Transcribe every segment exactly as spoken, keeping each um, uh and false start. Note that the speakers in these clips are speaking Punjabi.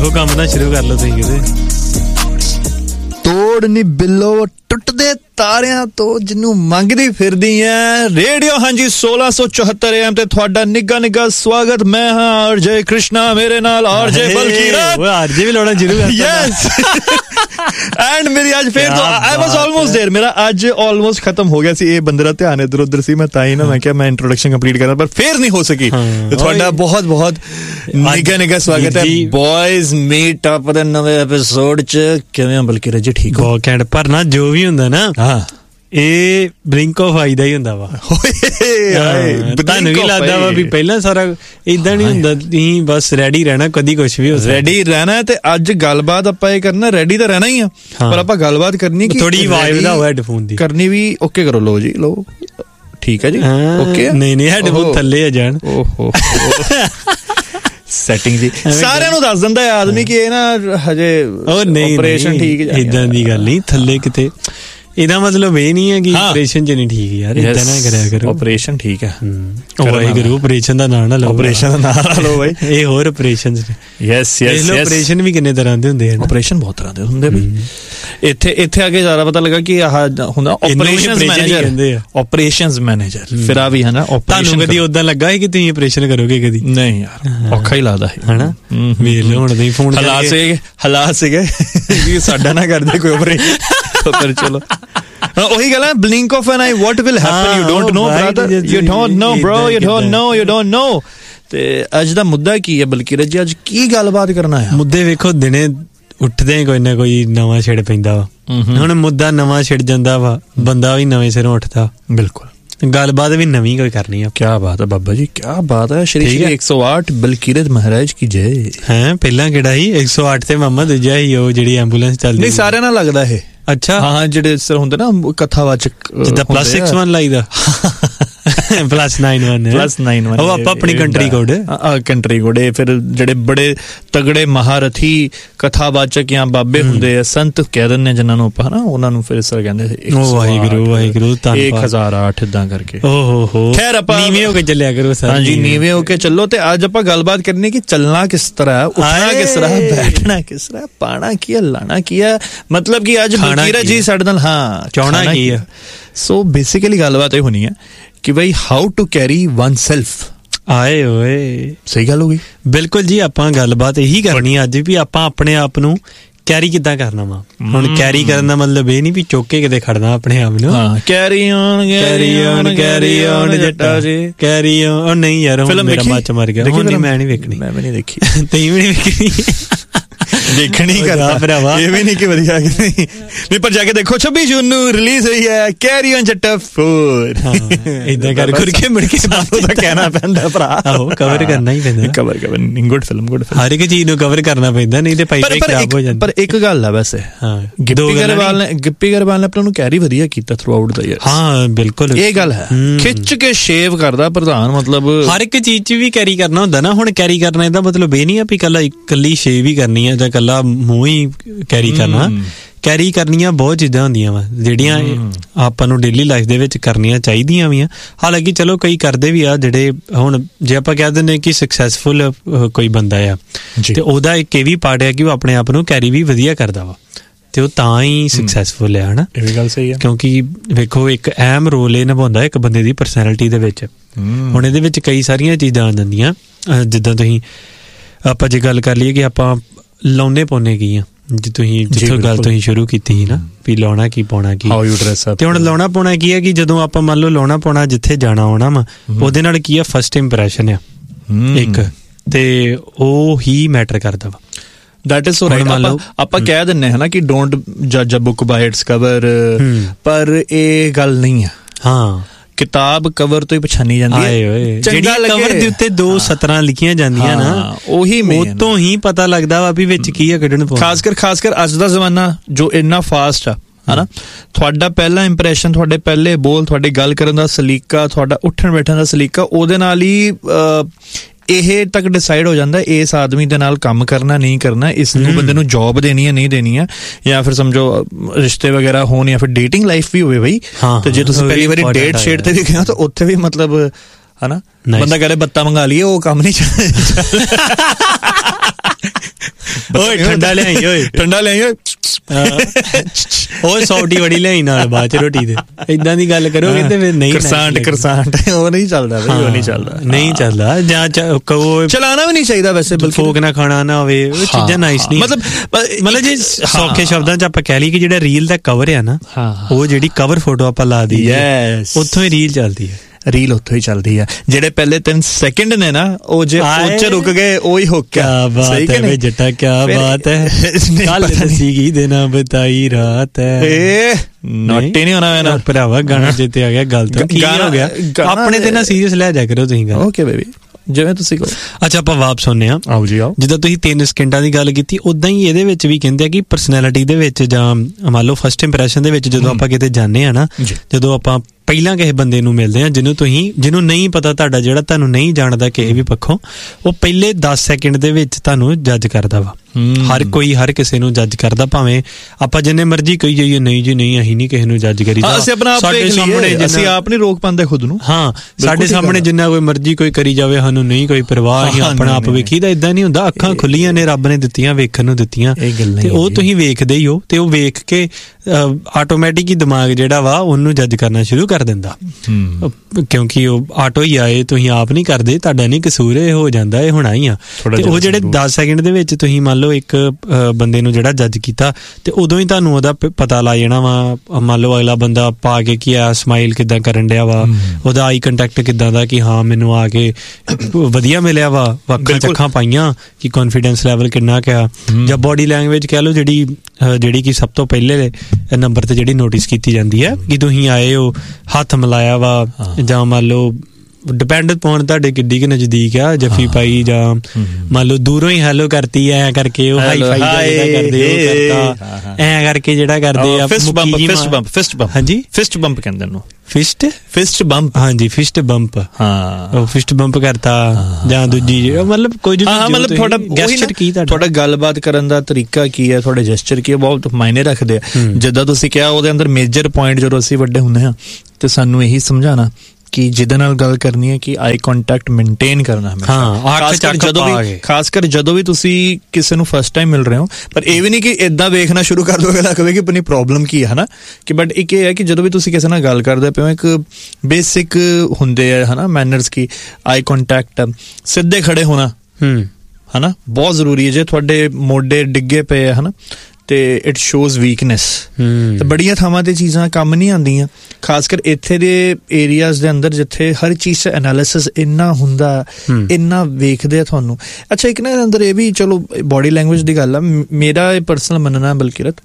ਇਹੋ ਕੰਮ ਨਾ ਸ਼ੁਰੂ ਕਰ ਲਓ ਤੁਸੀਂ ਕਿਤੇ। ਤੋੜ ਨੀ ਬਿੱਲੋ ਟੁੱਟਦੇ ਤਾਰਿਆਂ ਤੋਂ ਜਿਹਨੂੰ ਮੰਗਦੀ ਫਿਰਦੀ ਐ ਰੇਡੀਓ। ਹਾਂਜੀ ਸੋਲਾਂ ਸੌ ਚੁਹੱਤਰ ਏਐਮ ਤੇ ਤੁਹਾਡਾ ਨਿੱਘਾ ਨਿੱਘਾ ਸਵਾਗਤ। ਮੈਂ ਹਾਂ ਆਰਜੇ ਕ੍ਰਿਸ਼ਨਾ, ਮੇਰੇ ਨਾਲ ਆਰਜੇ ਬਲਕੀਰਤ। ਉਹ ਆਰਜੇ ਵੀ ਲਾਉਣਾ ਜ਼ਰੂਰ ਕਰਦਾ। ਯੈਸ ਐਂਡ ਮੇਰੀ ਅੱਜ ਫੇਰ ਤੋਂ ਆਈ ਵਾਸ ਆਲਮੋਸਟ देयर। ਮੇਰਾ ਅੱਜ ਆਲਮੋਸਟ ਖਤਮ ਹੋ ਗਿਆ ਸੀ। ਇਹ ਬੰਦੇ ਦਾ ਧਿਆਨ ਇੱਧਰ ਉੱਧਰ ਸੀ, ਮੈਂ ਤਾਂ ਹੀ ਨਾ ਮੈਂ ਕਿਹਾ ਮੈਂ ਇੰਟਰੋਡਕਸ਼ਨ ਕੰਪਲੀਟ ਕਰਾਂ, ਪਰ ਫੇਰ ਨਹੀਂ ਹੋ ਸਕੀ। ਤੁਹਾਡਾ ਬਹੁਤ ਬਹੁਤ ਨਿੱਘਾ ਨਿੱਘਾ ਸਵਾਗਤ ਹੈ ਬॉयਜ਼ ਮੀਟ ਅਪ ਦੇ ਨਵੇਂ ਐਪੀਸੋਡ ਚ। ਕਿਵੇਂ ਬਲਕੀਰਤ ਜੀ? ਠੀਕ ਹੋ? ਬਹੁਤ ਘੈਂਟ। ਪਰ ਨਾ ਜੋ ਵੀ ਹੁੰਦਾ ਨਾ ਇਹ ਬਲਿੰਕ ਆਫ ਆਈ ਦਾ ਹੀ ਹੁੰਦਾ ਵਾ। ਤੁਹਾਨੂੰ ਵੀ ਲੱਗਦਾ ਵਾ ਵੀ ਪਹਿਲਾਂ ਸਾਰਾ ਏਦਾਂ ਨਹੀਂ ਹੁੰਦਾ, ਤੁਸੀਂ ਬਸ ਰੈਡੀ ਰਹਿਣਾ, ਕਦੀ ਕੁਛ ਵੀ ਹੋ ਸਕਦਾ। ਰੈਡੀ ਰਹਿਣਾ ਤੇ ਅੱਜ ਗੱਲਬਾਤ ਆਪਾਂ ਇਹ ਕਰਨਾ, ਰੈਡੀ ਤਾਂ ਰਹਿਣਾ ਹੀ ਆ, ਪਰ ਆਪਾਂ ਗੱਲਬਾਤ ਕਰਨੀ ਕਿ ਥੋੜੀ ਆਵਾਜ਼ ਵਧਾਓ ਹੈਡਫੋਨ ਦੀ ਕਰਨੀ ਵੀ। ਓਕੇ ਕਰੋ, ਲਓ ਜੀ ਲਓ, ਠੀਕ ਹੈ ਜੀ ਓਕੇ। ਨਹੀਂ ਨਹੀਂ ਹੈਡਫੋਨ ਥੱਲੇ ਆ ਜਾਣ। ਓਹੋ ਸੈਟਿੰਗ ਜੀ ਸਾਰਿਆਂ ਨੂੰ ਦੱਸ ਦਿੰਦਾ ਆਦਮੀ ਕਿ ਇਹ ਨਾ ਹਜੇ ਆਪਰੇਸ਼ਨ ਠੀਕ ਏਦਾਂ ਦੀ ਗੱਲ ਨਹੀਂ, ਥੱਲੇ ਕਿਤੇ ਇਹਦਾ ਮਤਲਬ ਇਹ ਨਹੀਂ ਹੈ ਕਿ ਆਪਰੇਸ਼ਨ ਚ ਨਹੀਂ ਠੀਕ ਯਾਰ, ਏਦਾਂ ਨਾ ਕਰਿਆ ਕਰੋ। ਆਪਰੇਸ਼ਨ ਠੀਕ ਹੈ, ਵਾਹਿਗੁਰੂ ਆਪਰੇਸ਼ਨ ਦਾ ਨਾਂ ਨਾ ਲਓ, ਆਪਰੇਸ਼ਨ ਦਾ ਨਾਂ ਨਾ ਲਓ ਬਾਈ। ਇਹ ਹੋਰ ਆਪਰੇਸ਼ਨ ਯੈਸ ਯੈਸ ਆਪਰੇਸ਼ਨ ਵੀ ਕਿੰਨੇ ਤਰ੍ਹਾਂ ਦੇ ਹੁੰਦੇ ਹਨ। ਆਪਰੇਸ਼ਨ ਬਹੁਤ ਤਰ੍ਹਾਂ ਦੇ ਹੁੰਦੇ ਬਈ। ਇੱਥੇ ਇੱਥੇ ਆ ਕੇ ਜ਼ਿਆਦਾ ਪਤਾ ਲੱਗਾ ਕਿ ਆਹ ਹੁੰਦਾ ਆਪਰੇਸ਼ਨਸ ਮੈਨੇਜਰ। ਆਪਰੇਸ਼ਨਸ ਮੈਨੇਜਰ ਫਿਰ ਆ ਵੀ ਹੈ ਨਾ। ਤੁਹਾਨੂੰ ਕਦੀ ਉਦਾਂ ਲੱਗਾ ਹੈ ਕਿ ਤੁਸੀਂ ਆਪਰੇਸ਼ਨ ਕਰੋਗੇ? ਕਦੀ ਨਹੀਂ ਯਾਰ, ਔਖਾ ਹੀ ਲੱਗਦਾ ਹੈ ਹਨਾ। ਵੇਖ ਲਓ ਹੁਣ ਤੁਸੀਂ ਫੋਨ ਹਾਲਾਤ ਸੀਗੇ ਹਾਲਾਤ ਸੀਗੇ ਸਾਡਾ ਨਾ ਕਰਦੇ ਕੋਈ ਆਪਰੇਸ਼ਨ, ਪਰ ਚਲੋ ਉਹੀ ਗੱਲ ਹੈ। Blink of N I, what will happen you don't know brother, you don't know bro, you don't know you don't know. ਤੇ ਅੱਜ ਦਾ ਮੁੱਦਾ ਕੀ ਹੈ ਬਲਕੀਰਤ ਜੀ? ਅੱਜ ਕੀ ਗੱਲਬਾਤ ਕਰਨਾ ਹੈ? ਮੁੱਦੇ ਵੇਖੋ, ਦਿਨੇ ਉੱਠਦੇ ਕੋਈ ਨਾ ਕੋਈ ਨਵਾਂ ਛਿੜ ਪੈਂਦਾ ਵਾ। ਹੁਣ ਮੁੱਦਾ ਨਵਾਂ ਛਿੜ ਜਾਂਦਾ ਵਾ, ਬੰਦਾ ਵੀ ਨਵੇਂ ਸਿਰੋਂ ਉੱਠਦਾ। ਬਿਲਕੁਲ, ਗੱਲਬਾਤ ਵੀ ਨਵੀਂ ਕੋਈ ਕਰਨੀ ਆ। ਕਿਆ ਬਾਤ ਹੈ ਬਾਬਾ ਜੀ, ਕਿਆ ਬਾਤ ਹੈ। ਸ਼੍ਰੀ ਸ਼੍ਰੀ ਇੱਕ ਸੌ ਆਠ ਬਲਕੀਰਤ ਮਹਾਰਾਜ ਕੀ ਜੈ। ਹੈ ਪਹਿਲਾਂ ਕਿਹੜਾ ਸੀ ਇੱਕ ਸੌ ਅੱਠ ਤੇ ਮਾਮਾ ਦੂਜਾ ਹੀ ਉਹ ਜਿਹੜੀ ਐਂਬੂਲੈਂਸ ਚੱਲਦੀ? ਨਹੀਂ ਸਾਰਿਆਂ ਨਾਲ ਲੱਗਦਾ ਇਹ। ਅੱਛਾ ਹਾਂ, ਜਿਹੜੇ ਸਰ ਹੁੰਦੇ ਨਾ ਕਥਾਵਾਚਕ, ਜਿੱਦਾਂ plus six one ਲਾਈਦਾ plus nine one plus nine one ਉਹ ਆਪਾਂ ਆਪਣੀ ਕੰਟਰੀ ਕੋਡ ਕੰਟਰੀ ਕੋਡ। ਇਹ ਫਿਰ ਜਿਹੜੇ ਬੜੇ ਤਗੜੇ ਮਹਾਰਥੀ ਕਥਾਵਾਚਕ ਜਾਂ ਬਾਬੇ ਹੁੰਦੇ ਆ, ਸੰਤ ਕਹਿ ਦਿੰਦੇ ਜਿਹਨਾਂ ਨੂੰ ਆਪਾਂ, ਹਨਾ ਉਹਨਾਂ ਨੂੰ ਫਿਰ ਸਰ ਕਹਿੰਦੇ ਵਾਹਿਗੁਰੂ ਵਾਹਿਗੁਰੂ ਇੱਕ ਹਜ਼ਾਰ ਅੱਠ ਏਦਾਂ ਕਰਕੇ। ਓਹੋ ਹੋ, ਖੈਰ ਆਪਾਂ ਨੀਵੇਂ ਹੋ ਕੇ ਚੱਲਿਆ ਕਰੋ ਸਰ। ਹਾਂਜੀ ਨੀਵੇਂ ਹੋ ਕੇ ਚੱਲੋ। ਤੇ ਅੱਜ ਆਪਾਂ ਗੱਲਬਾਤ ਕਰਨੀ ਕਿ ਚੱਲਣਾ ਕਿਸ ਤਰ੍ਹਾਂ, ਉੱਠਣਾ ਕਿਸ ਤਰ੍ਹਾਂ, ਬੈਠਣਾ ਕਿਸ ਤਰ੍ਹਾਂ, ਪਾਣਾ ਕੀ ਹੈ, ਲਾਣਾ ਕੀ ਹੈ। ਮਤਲਬ ਕਿ ਅੱਜ ਬਲਕੀਰਤ ਜੀ ਸਾਡੇ ਨਾਲ ਹਾਂ ਚਾਹਣਾ ਕੀ ਹੈ। ਸੋ ਬੇਸਿਕਲੀ ਗੱਲਬਾਤ ਇਹ ਹੋਣੀ ਹੈ ਕਿ ਬਈ how to carry one self. ਆਏ ਓਏ, ਸਹੀ ਗੱਲ ਹੋ ਗਈ। ਬਿਲਕੁਲ ਜੀ, ਆਪਾਂ ਗੱਲਬਾਤ ਇਹੀ ਕਰਨੀ ਅੱਜ ਵੀ ਆਪਾਂ ਆਪਣੇ ਆਪ ਨੂੰ ਕੈਰੀ ਕਿੱਦਾਂ ਕਰਨਾ ਵਾ। ਹੁਣ ਕੈਰੀ ਕਰਨ ਦਾ ਮਤਲਬ ਇਹ ਨਹੀਂ ਵੀ ਚੁੱਕ ਕੇ ਕਿਤੇ ਖੜਨਾ ਆਪਣੇ ਆਪ ਨੂੰ। ਹਾਂ, carry on carry on carry on ਜੱਟਾ ਜੀ ਕੈਰੀ ਔਨ। ਨਹੀਂ ਯਾਰ, ਹੁਣ ਮੇਰਾ ਮੱਚ ਮਰ ਗਿਆ। ਹੁਣ ਨਹੀਂ, ਮੈਂ ਨਹੀਂ ਵੇਖਣੀ। ਮੈਂ ਵੀ ਨਹੀਂ ਦੇਖੀ। ਤੁਸੀਂ ਵੀ ਨਹੀਂ ਵੇਖਣੀ? ਦੇਖਣੀ ਕਰਦਾ ਭਰਾਵਾ, ਇਹ ਵੀ ਨਹੀਂ ਕਿ ਵਧੀਆ ਕਿ ਨਹੀਂ। ਨਹੀਂ ਪਰ ਜਾ ਕੇ ਦੇਖੋ, ਛੱਬੀ ਜੂਨ ਨੂੰ ਰਿਲੀਜ਼ ਹੋਈ ਹੈ ਕੈਰੀ ਔਨ ਜੱਟਾ ਫੋਰ। ਏਦਾਂ ਕਰ ਕਰ ਕੇ ਮੁੜ ਕੇ ਸਾਨੂੰ ਤਾਂ ਕਹਿਣਾ ਪੈਂਦਾ ਭਰਾ। ਆਹੋ, ਕਵਰ ਕਰਨਾ ਹੀ ਪੈਂਦਾ। Cover cover good film, good film. ਹਰ ਇੱਕ ਚੀਜ਼ ਨੂੰ ਕਵਰ ਕਰਨਾ ਪੈਂਦਾ, ਨਹੀਂ ਤੇ ਪਾਈਪ ਖਰਾਬ ਹੋ ਜਾਂਦਾ। ਪਰ ਇੱਕ ਗੱਲ ਆ ਵੈਸੇ, ਹਾਂ ਗਿੱਪੀ ਗਰੇਵਾਲ ਨੇ ਗਿੱਪੀ ਗਰੇਵਾਲ ਨੇ ਆਪਣਾ ਨੂੰ ਕੈਰੀ ਵਧੀਆ ਕੀਤਾ ਥਰੂ ਆਊਟ ਦਾ ਈਅਰ। ਹਾਂ ਬਿਲਕੁਲ, ਇਹ ਗੱਲ ਹੈ। ਖਿੱਚ ਕੇ ਸ਼ੇਵ ਕਰਦਾ ਪ੍ਰਧਾਨ, ਮਤਲਬ ਹਰ ਇੱਕ ਚੀਜ਼ 'ਚ ਵੀ ਕੈਰੀ ਕਰਨਾ ਹੁੰਦਾ ਨਾ। ਹੁਣ ਕੈਰੀ ਕਰਨਾ ਇਹਦਾ ਮਤਲਬ ਇਹ ਨਹੀਂ ਆ ਵੀ ਕੱਲਾ ਇਕੱਲੀ ਸ਼ੇਵ ਹੀ ਕਰਨੀ ਆ ਜਾਂ ਕੱਲਾ ਮੂੰਹ ਹੀ ਕੈਰੀ ਕਰਨਾ। ਕੈਰੀ ਕਰਨੀਆਂ ਬਹੁਤ ਚੀਜ਼ਾਂ ਹੁੰਦੀਆਂ ਵਾ ਜਿਹੜੀਆਂ ਆਪਾਂ ਨੂੰ ਡੇਲੀ ਲਾਈਫ ਦੇ ਵਿੱਚ ਕਰਨੀਆਂ ਚਾਹੀਦੀਆਂ ਵੀ ਆ। ਹਾਲਾਂਕਿ ਚਲੋ ਕਈ ਕਰਦੇ ਵੀ ਆ, ਜਿਹੜੇ ਹੁਣ ਜੇ ਆਪਾਂ ਕਹਿ ਦਿੰਦੇ ਕਿ ਸਕਸੈਸਫੁਲ ਕੋਈ ਬੰਦਾ ਆ ਤੇ ਉਹਦਾ ਇੱਕ ਇਹ ਵੀ ਪਾਰਟ ਹੈ ਕਿ ਉਹ ਆਪਣੇ ਆਪ ਨੂੰ ਕੈਰੀ ਵੀ ਵਧੀਆ ਕਰਦਾ ਵਾ, ਤੇ ਉਹ ਤਾਂ ਹੀ ਸਕਸੈਸਫੁਲ ਹੈ ਹਨਾ। ਇਹ ਵੀ ਗੱਲ ਸਹੀ ਹੈ, ਕਿਉਂਕਿ ਵੇਖੋ ਇੱਕ ਅਹਿਮ ਰੋਲ ਇਹ ਨਿਭਾਉਂਦਾ ਇੱਕ ਬੰਦੇ ਦੀ ਪਰਸਨੈਲਿਟੀ ਦੇ ਵਿੱਚ। ਹੁਣ ਇਹਦੇ ਵਿੱਚ ਕਈ ਸਾਰੀਆਂ ਚੀਜ਼ਾਂ ਆ ਜਾਂਦੀਆਂ, ਜਿੱਦਾਂ ਤੁਸੀਂ ਆਪਾਂ ਜੇ ਗੱਲ ਕਰ ਲਈਏ ਕਿ ਆਪਾਂ ਲਾਉਣੇ ਪਾਉਣੇ ਕੀ ਆ, ਜੇ ਤੁਸੀਂ ਜਿੱਥੋਂ ਗੱਲ ਤੁਸੀਂ ਸ਼ੁਰੂ ਕੀਤੀ ਸੀ ਨਾ ਵੀ ਲਾਉਣਾ ਕੀ ਪਾਉਣਾ ਕੀ, ਤੇ ਹੁਣ ਲਾਉਣਾ ਪਾਉਣਾ ਕੀ ਹੈ ਕਿ ਜਦੋਂ ਆਪਾਂ ਮੰਨ ਲਓ ਲਾਉਣਾ ਪਾਉਣਾ ਜਿੱਥੇ ਜਾਣਾ ਆਉਣਾ ਵਾ, ਉਹਦੇ ਨਾਲ ਕੀ ਆ ਫਸਟ ਇੰਪ੍ਰੈਸ਼ਨ ਆ ਇੱਕ, ਤੇ ਉਹ ਹੀ ਮੈਟਰ ਕਰਦਾ ਵਾ। That is so right. ਆਪਾਂ ਆਪਾਂ ਕਹਿ ਦਿੰਨੇ ਹਾਂ ਨਾ ਕਿ ਡੋਂਟ ਜੱਜ ਅ ਬੁੱਕ ਬਾਈ ਇਟਸ ਕਵਰ, ਪਰ ਇਹ ਗੱਲ ਨਹੀਂ ਆ। ਹਾਂ, ਕਿਤਾਬ ਕਵਰ ਤੋਂ ਹੀ ਪਛਾਣੀ ਜਾਂਦੀ ਹੈ। ਜਿਹੜੀ ਕਵਰ ਦੇ ਉੱਤੇ ਦੋ ਸਤਰਾਂ ਲਿਖੀਆਂ ਜਾਂਦੀਆਂ ਨਾ, ਉਹੀ ਉਹ ਤੋਂ ਹੀ ਪਤਾ ਲੱਗਦਾ ਵਾ ਵੀ ਵਿੱਚ ਕੀ ਹੈ ਕੱਢਣ ਪਾਉਣਾ। ਖਾਸ ਕਰ ਖਾਸ ਕਰ ਅੱਜ ਦਾ ਜ਼ਮਾਨਾ ਜੋ ਇੰਨਾ ਫਾਸਟ ਆ ਹਨਾ, ਤੁਹਾਡਾ ਪਹਿਲਾ ਇੰਪ੍ਰੈਸ਼ਨ, ਤੁਹਾਡੇ ਪਹਿਲੇ ਬੋਲ, ਤੁਹਾਡੀ ਗੱਲ ਕਰਨ ਦਾ ਸਲੀਕਾ, ਤੁਹਾਡਾ ਉੱਠਣ ਬੈਠਣ ਦਾ ਸਲੀਕਾ, ਉਹਦੇ ਨਾਲ ਹੀ ਇਹ ਤੱਕ ਡਿਸਾਈਡ ਹੋ ਜਾਂਦਾ ਇਸ ਆਦਮੀ ਦੇ ਨਾਲ ਕੰਮ ਕਰਨਾ ਨਹੀਂ ਕਰਨਾ, ਇਸ ਨੂੰ ਬੰਦੇ ਨੂੰ ਜੌਬ ਦੇਣੀ ਹੈ ਨਹੀਂ ਦੇਣੀ ਹੈ, ਜਾਂ ਫਿਰ ਸਮਝੋ ਰਿਸ਼ਤੇ ਵਗੈਰਾ ਹੋਣ, ਜਾਂ ਫਿਰ ਡੇਟਿੰਗ ਲਾਈਫ ਵੀ ਹੋਵੇ ਬਈ। ਤੇ ਜੇ ਤੁਸੀਂ ਪਹਿਲੀ ਵਾਰੀ ਡੇਟ ਸ਼ੇਡ ਤੇ ਵੀ ਗਏ ਤਾਂ ਉੱਥੇ ਵੀ ਮਤਲਬ ਹਨਾ ਬੰਦਾ ਕਹੇ ਬੱਤਾ ਮੰਗਾ ਲਈਏ, ਉਹ ਕੰਮ ਨਹੀਂ ਚੱਲਦਾ। ਓਏ ਠੰਡਾ ਲਿਆਈ ਓਏ ਠੰਡਾ ਲਿਆਈ ਓਏ ਉਹ ਸੌਟੀ ਵੜੀ ਲਿਆਈ ਨਾਲ ਬਾਅਦ ਚ ਰੋਟੀ ਦੇ ਏਦਾਂ ਦੀ ਗੱਲ ਕਰੋਗੇ ਤੇ ਫਿਰ ਨਹੀਂ ਕਰਸਾਂਟ ਕਰਸਾਂਟ ਉਹ ਨਹੀਂ ਚੱਲਦਾ ਬਈ ਉਹ ਨਹੀਂ ਚੱਲਦਾ ਨਹੀਂ ਚੱਲਦਾ ਜਾਂ ਕਹੋ ਚਲਾਣਾ ਵੀ ਨਹੀਂ ਚਾਹੀਦਾ ਵੈਸੇ ਬਲਕਿ ਫੋਕ ਨਾ ਖਾਣਾ ਨਾ ਹੋਵੇ ਉਹ ਚੀਜ਼ਾਂ ਨਾਈਸ ਨਹੀਂ ਮਤਲਬ ਮਤਲਬ ਜੇ ਸੌਖੇ ਸ਼ਬਦਾਂ ਚ ਆਪਾਂ ਕਹਿ ਲਈ ਕਿ ਜਿਹੜਾ ਰੀਲ ਦਾ ਕਵਰ ਆ ਨਾ ਉਹ ਜਿਹੜੀ ਕਵਰ ਫੋਟੋ ਆਪਾਂ ਲਾ ਦੀ ਉੱਥੋਂ ਹੀ ਰੀਲ ਚੱਲਦੀ ਹੈ ਰੀਲ ਉੱਥੋਂ ਹੀ ਚੱਲਦੀ ਆ ਜਿਹੜੇ ਪਹਿਲੇ ਤਿੰਨ ਸੈਕਿੰਡ ਨੇ ਨਾ ਉਹ ਜੇ ਉੱਚ ਰੁਕ ਗਏ ਉਹ ਹੀ ਹੋ ਗਿਆ ਸਹੀ ਕਿ ਨਹੀਂ ਜੱਟਾ ਕੀ ਬਾਤ ਹੈ ਕੱਲ ਸੀਗੀ ਦਿਨਾਂ ਬਤਾਈ ਰਾਤ ਹੈ ਏ ਨੋਟੀ ਨਹੀਂ ਹੋਣਾ ਮੈਨਾਂ ਭਰਾਵਾ ਗਾਣਾ ਜਿੱਤੇ ਆ ਗਿਆ ਗਲਤ ਕੀ ਹੋ ਗਿਆ ਆਪਣੇ ਤੇ ਨਾ ਸੀਰੀਅਸ ਲੈ ਜਾ ਕਰੋ ਤੁਸੀਂ ਗੱਲ ਓਕੇ ਬੇਬੀ ਜਿਵੇਂ ਤੁਸੀਂ ਕਹੋ ਅੱਛਾ ਆਪਾਂ ਵਾਪਸ ਆਉਂਦੇ ਆ ਆਓ ਜੀ ਆਓ ਜਿੱਦਾਂ ਤੁਸੀਂ ਤਿੰਨ ਸਕਿੰਟਾਂ ਦੀ ਗੱਲ ਕੀਤੀ ਉਦਾਂ ਹੀ ਇਹਦੇ ਵਿੱਚ ਵੀ ਕਹਿੰਦੇ ਆ ਕਿ ਪਰਸਨੈਲਿਟੀ ਦੇ ਵਿੱਚ ਜਾਂ ਮੰਨ ਲਓ ਫਸਟ ਇੰਪ੍ਰੈਸ਼ਨ ਦੇ ਵਿੱਚ ਜਦੋਂ ਆਪਾਂ ਕਿਤੇ ਜਾਂਦੇ ਆ ਨਾ ਜਦੋਂ ਆਪਾਂ ਪਹਿਲਾਂ ਕਿਸੇ ਬੰਦੇ ਨੂੰ ਮਿਲਦੇ ਆ ਜਿਹਨੂੰ ਤੁਸੀਂ ਜਿਹਨੂੰ ਨਹੀਂ ਪਤਾ ਤੁਹਾਡਾ ਜਿਹੜਾ ਤੁਹਾਨੂੰ ਨਹੀਂ ਜਾਣਦਾ ਕਿਸੇ ਵੀ ਪੱਖੋਂ ਉਹ ਪਹਿਲੇ ਦਸ ਸੈਕਿੰਡ ਦੇ ਵਿੱਚ ਤੁਹਾਨੂੰ ਜੱਜ ਕਰਦਾ ਵਾ ਹਰ ਕੋਈ ਹਰ ਕਿਸੇ ਨੂੰ ਜੱਜ ਕਰਦਾ ਭਾਵੇਂ ਆਪਾਂ ਜਿੰਨੇ ਮਰਜ਼ੀ ਕਹੀ ਜਾਈਏ ਨਹੀਂ ਜੀ ਨਹੀਂ ਅਸੀਂ ਨਹੀਂ ਕਿਸੇ ਨੂੰ ਜੱਜ ਕਰੀਦਾ ਸਾਡੇ ਸਾਹਮਣੇ ਅਸੀਂ ਆਪ ਨਹੀਂ ਰੋਕ ਪਾਉਂਦੇ ਖੁਦ ਨੂੰ ਹਾਂ ਸਾਡੇ ਸਾਹਮਣੇ ਜਿੰਨਾ ਕੋਈ ਮਰਜ਼ੀ ਕੋਈ ਕਰੀ ਜਾਵੇ ਸਾਨੂੰ ਨਹੀਂ ਕੋਈ ਪਰਵਾਹ ਅਸੀਂ ਆਪਣਾ ਆਪ ਵੇਖੀਦਾ ਏਦਾਂ ਨਹੀਂ ਹੁੰਦਾ ਅੱਖਾਂ ਖੁੱਲੀਆਂ ਨੇ ਰੱਬ ਨੇ ਦਿੱਤੀਆਂ ਵੇਖਣ ਨੂੰ ਦਿੱਤੀਆਂ ਤੇ ਉਹ ਤੁਸੀਂ ਵੇਖਦੇ ਹੀ ਹੋ ਤੇ ਉਹ ਵੇਖ ਕੇ ਆਟੋਮੈਟਿਕ ਹੀ ਦਿਮਾਗ ਜਿਹੜਾ ਵਾ ਉਹਨੂੰ ਜੱਜ ਕਰਨਾ ਸ਼ੁਰੂ ਕਰ ਦਿੰਦਾ ਕਿਉਂਕਿ ਉਹ ਆਟੋ ਹੀ ਆਏ ਤੁਸੀਂ ਆਪ ਨਹੀਂ ਕਰਦੇ ਤੁਹਾਡਾ ਨਹੀਂ ਕਸੂਰ ਇਹ ਹੋ ਜਾਂਦਾ ਇਹ ਹੋਣਾ ਹੀ ਆ ਤੇ ਉਹ ਜਿਹੜੇ ਦਸ ਸੈਕਿੰਡ ਦੇ ਵਿੱਚ ਤੁਸੀਂ ਮੰਨ ਲਓ ਇੱਕ ਬੰਦੇ ਨੂੰ ਜਿਹੜਾ ਜੱਜ ਕੀਤਾ ਤੇ ਉਦੋਂ ਹੀ ਤੁਹਾਨੂੰ ਉਹਦਾ ਪਤਾ ਲੱਗ ਜਾਣਾ ਵਾ ਮੰਨ ਲਓ ਅਗਲਾ ਬੰਦਾ ਪਾ ਕੇ ਕੀ ਆ ਸਮਾਈਲ ਕਿੱਦਾਂ ਕਰਨ ਡਿਆ ਵਾ ਉਹਦਾ ਆਈ ਕੰਟੈਕਟ ਕਿੱਦਾਂ ਦਾ ਕਿ ਹਾਂ ਮੈਨੂੰ ਆ ਕੇ ਵਧੀਆ ਮਿਲਿਆ ਵਾ ਅੱਖਾਂ ਚੱਖਾਂ ਪਾਈਆਂ ਕਿ ਕੌਨਫੀਡੈਂਸ ਲੈਵਲ ਕਿੰਨਾ ਕਿਆ ਜਾਂ ਬੋਡੀ ਲੈਂਗੁਏਜ ਕਹਿ ਲਓ ਜਿਹੜੀ ਜਿਹੜੀ ਕਿ ਸਭ ਤੋਂ ਪਹਿਲੇ ਨੰਬਰ ਤੇ ਜਿਹੜੀ ਨੋਟਿਸ ਕੀਤੀ ਜਾਂਦੀ ਹੈ ਕਿ ਤੁਸੀਂ ਆਏ ਹੋ ਹੱਥ ਮਿਲਾਇਆ ਵਾ ਜਾਂ ਮੰਨ ਲਓ ਡਿਪੈਂਡ ਪਾਉਣ ਤੁਹਾਡੇ ਕਿੱਡੀ ਕਿ ਨਜ਼ਦੀਕ ਆ ਜੱਫੀ ਪਾਈ ਜਾਂ ਮੰਨ ਲਓ ਦੂਰੋਂ ਹੀ ਹੈਲੋ ਕਰਤੀ ਐ ਕਰਕੇ ਉਹ ਹਾਈ ਫਾਈ ਜਿਹੜਾ ਕਰਦੇ ਉਹ ਕਰਤਾ ਐ ਕਰਕੇ ਜਿਹੜਾ ਕਰਦੇ ਆ fist bump fist bump fist bump ਹਾਂਜੀ ਫਿਸਟ ਬੰਪ ਕਹਿੰਦੇ ਨੂੰ ਫਿਸਟ ਫਿਸਟ ਬੰਪ ਹਾਂਜੀ ਫਿਸਟ ਬੰਪ ਹਾਂ ਉਹ ਫਿਸਟ ਬੰਪ ਕਰਤਾ ਜਾਂ ਦੂਜੀ ਮਤਲਬ ਕੋਈ ਹਾਂ ਮਤਲਬ ਤੁਹਾਡਾ ਜੈਸਚਰ ਕੀ ਤੁਹਾਡਾ ਗੱਲਬਾਤ ਕਰਨ ਦਾ ਤਰੀਕਾ ਕੀ ਹੈ ਤੁਹਾਡੇ ਜੈਸਚਰ ਕੀ ਹੈ ਬਹੁਤ ਮਾਇਨੇ ਰੱਖਦੇ ਆ ਜਿੱਦਾਂ ਤੁਸੀਂ ਕਿਹਾ ਉਹਦੇ ਅੰਦਰ ਮੇਜਰ ਪੁਆਇੰਟ ਜਦੋਂ ਅਸੀਂ ਵੱਡੇ ਹੁੰਦੇ ਹਾਂ ਤੇ ਸਾਨੂੰ ਇਹੀ ਸਮਝਾਉਣਾ ਕਿ ਜਿਹਦੇ ਨਾਲ ਗੱਲ ਕਰਨੀ ਹੈ ਕਿ ਆਈ ਕੰਟੈਕਟ ਮੇਨਟੇਨ ਕਰਨਾ ਹਮੇਸ਼ਾ ਜਦੋਂ ਵੀ ਖਾਸ ਕਰ ਜਦੋਂ ਵੀ ਤੁਸੀਂ ਕਿਸੇ ਨੂੰ ਫਸਟ ਟਾਈਮ ਮਿਲ ਰਹੇ ਹੋ ਪਰ ਇਹ ਵੀ ਨਹੀਂ ਕਿ ਏਦਾਂ ਵੇਖਣਾ ਸ਼ੁਰੂ ਕਰ ਦੋਗੇ ਲੱਗਦਾ ਕਿ ਆਪਣੀ ਪ੍ਰੋਬਲਮ ਕੀ ਹੈ ਹਨਾ ਕਿ ਬਟ ਇੱਕ ਇਹ ਹੈ ਕਿ ਜਦੋਂ ਵੀ ਤੁਸੀਂ ਕਿਸੇ ਨਾਲ ਗੱਲ ਕਰਦੇ ਪਿਓ ਇੱਕ ਬੇਸਿਕ ਹੁੰਦੇ ਆ ਹਨਾ ਮੈਨਰਸ ਕੀ ਆਈ ਕੰਟੈਕਟ ਸਿੱਧੇ ਖੜੇ ਹੋਣਾ ਹਨਾ ਬਹੁਤ ਜ਼ਰੂਰੀ ਹੈ ਜੇ ਤੁਹਾਡੇ ਮੋਢੇ ਡਿੱਗੇ ਪਏ ਆ ਹਨਾ ਤੇ ਇਟ ਸ਼ੋਜ਼ ਵੀਕਨੈਸ ਤੇ ਬੜੀਆਂ ਥਾਵਾਂ ਤੇ ਚੀਜ਼ਾਂ ਕੰਮ ਨਹੀਂ ਆਉਂਦੀਆਂ ਖਾਸ ਕਰ ਇੱਥੇ ਦੇ ਏਰੀਆਜ਼ ਦੇ ਅੰਦਰ ਜਿੱਥੇ ਹਰ ਚੀਜ਼ ਦਾ ਐਨਾਲਿਸਿਸ ਇੰਨਾ ਹੁੰਦਾ ਇੰਨਾ ਵੇਖਦੇ ਆ ਤੁਹਾਨੂੰ ਅੱਛਾ ਇੱਕ ਨਾ ਅੰਦਰ ਇਹ ਵੀ ਚਲੋ ਬੋਡੀ ਲੈਂਗੁਏਜ ਦੀ ਗੱਲ ਆ ਮੇਰਾ ਇਹ ਪਰਸਨਲ ਮੰਨਣਾ ਬਲਕਿਰਤ